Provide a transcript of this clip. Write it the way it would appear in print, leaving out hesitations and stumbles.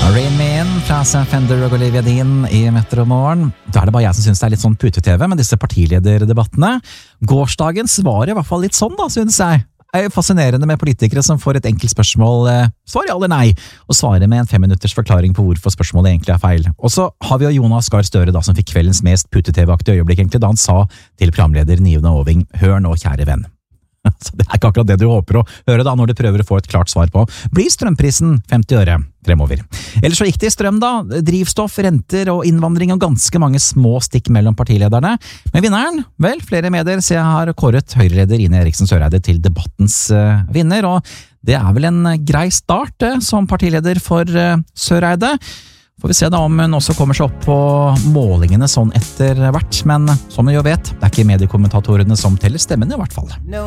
Rain Man fra Sam Fender og Olivia Dean i Metromorgen. Da det bare jeg som synes det litt sånn pute-TV med disse partilederdebattene. Gårsdagens var i hvert fall litt sånn da, synes jeg. Det er fascinerende med politikere som får et enkelt spørsmål, svar ja eller nei, og svarer med en 5 minutters forklaring på hvorfor spørsmålet egentlig er feil. Og så har vi jo Jonas Gahr Støre da, som fikk kveldens mest pute-TV-aktige øyeblikk egentlig, da han sa til programleder Nive Oving, hør nå kjære venn. Så det er ikke akkurat det du håper å høre da, når du prøver å få et klart svar på. Blir strømprisen 50 øre fremover? Ellers så gikk det i strøm da, drivstoff, renter og innvandring og ganske mange små stikk mellom partilederne. Men vinneren? Vel, flere medier ser jeg har kåret Høyre-leder Ine Eriksen Søreide til debattens vinner, og det er vel en grei start som partileder for Søreide. Får vi se da om hun også kommer seg opp på målingene sånn etter hvert, men som vi jo vet, det er ikke mediekommentatorene som teller stemmene i hvert fall.